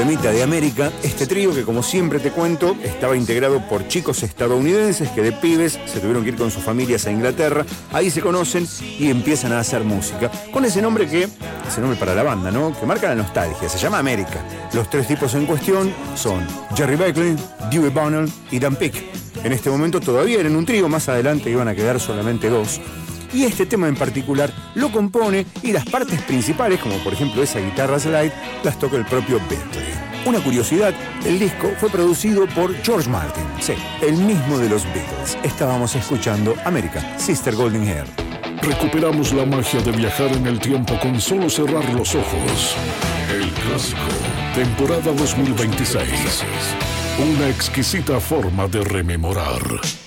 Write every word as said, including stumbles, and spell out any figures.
temita de América, este trío que, como siempre te cuento, estaba integrado por chicos estadounidenses que de pibes se tuvieron que ir con sus familias a Inglaterra, ahí se conocen y empiezan a hacer música, con ese nombre que, ese nombre para la banda, ¿no?, que marca la nostalgia, se llama América. Los tres tipos en cuestión son Jerry Beckley, Dewey Bunnell y Dan Peek. En este momento todavía eran un trío, más adelante iban a quedar solamente dos. Y este tema en particular lo compone y las partes principales, como por ejemplo esa guitarra slide, las toca el propio Beckley. Una curiosidad, el disco fue producido por George Martin, sí, el mismo de los Beatles. Estábamos escuchando América, Sister Golden Hair. Recuperamos la magia de viajar en el tiempo con solo cerrar los ojos. El clásico, temporada dos mil veintiséis. Una exquisita forma de rememorar.